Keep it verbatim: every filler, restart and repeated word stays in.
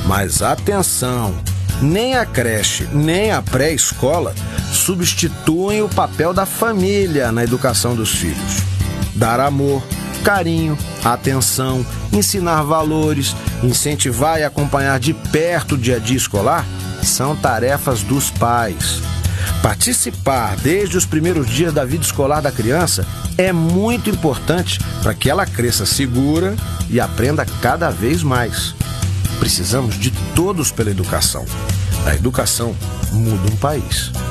Mas atenção, nem a creche, nem a pré-escola substituem o papel da família na educação dos filhos. Dar amor, carinho, atenção, ensinar valores, incentivar e acompanhar de perto o dia a dia escolar são tarefas dos pais. Participar desde os primeiros dias da vida escolar da criança é muito importante para que ela cresça segura e aprenda cada vez mais. Precisamos de todos pela educação. A educação muda um país.